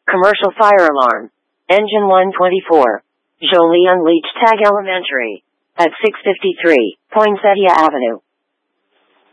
Commercial fire alarm. Engine 124. Joliet Leech Tag Elementary. At 653 Poinsettia Avenue.